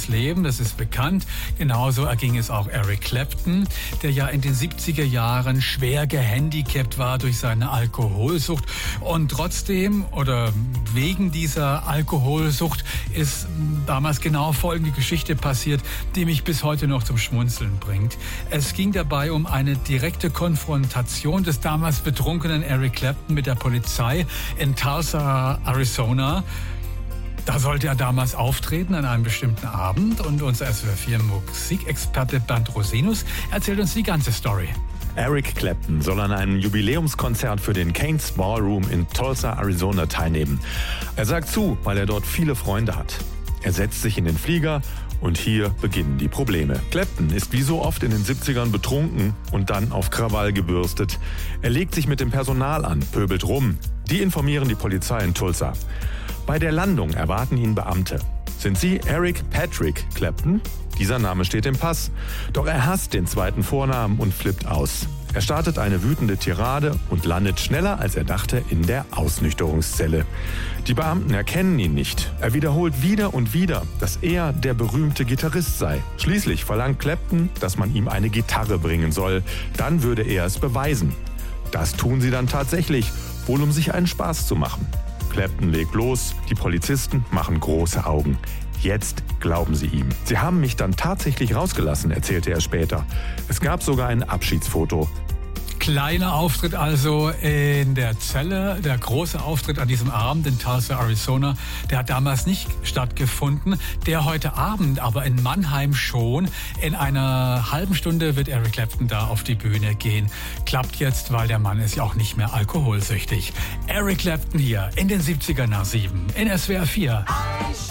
das Leben, das ist bekannt. Genauso erging es auch Eric Clapton, der ja in den 70er Jahren schwer gehandicapt war durch seine Alkoholsucht. Und trotzdem oder wegen dieser Alkoholsucht ist damals genau folgende Geschichte passiert, die mich bis heute noch zum Schmunzeln bringt. Es ging dabei um eine direkte Konfrontation des damals betrunkenen Eric Clapton mit der Polizei in Tulsa, Arizona. Da sollte er damals auftreten an einem bestimmten Abend und unser SWR4 Musikexperte Bernd Rosinus erzählt uns die ganze Story. Eric Clapton soll an einem Jubiläumskonzert für den Cain's Ballroom in Tulsa, Arizona teilnehmen. Er sagt zu, weil er dort viele Freunde hat. Er setzt sich in den Flieger und hier beginnen die Probleme. Clapton ist wie so oft in den 70ern betrunken und dann auf Krawall gebürstet. Er legt sich mit dem Personal an, pöbelt rum. Die informieren die Polizei in Tulsa. Bei der Landung erwarten ihn Beamte. Sind Sie Eric Patrick Clapton? Dieser Name steht im Pass. Doch er hasst den zweiten Vornamen und flippt aus. Er startet eine wütende Tirade und landet schneller, als er dachte, in der Ausnüchterungszelle. Die Beamten erkennen ihn nicht. Er wiederholt wieder und wieder, dass er der berühmte Gitarrist sei. Schließlich verlangt Clapton, dass man ihm eine Gitarre bringen soll. Dann würde er es beweisen. Das tun sie dann tatsächlich, wohl um sich einen Spaß zu machen. Clapton legt los, die Polizisten machen große Augen. Jetzt glauben sie ihm. Sie haben mich dann tatsächlich rausgelassen, erzählte er später. Es gab sogar ein Abschiedsfoto. Kleiner Auftritt also in der Zelle. Der große Auftritt an diesem Abend in Tulsa, Arizona, der hat damals nicht stattgefunden. Der heute Abend aber in Mannheim schon. In einer halben Stunde wird Eric Clapton da auf die Bühne gehen. Klappt jetzt, weil der Mann ist ja auch nicht mehr alkoholsüchtig. Eric Clapton hier in den 70er nach 7 in SWR 4.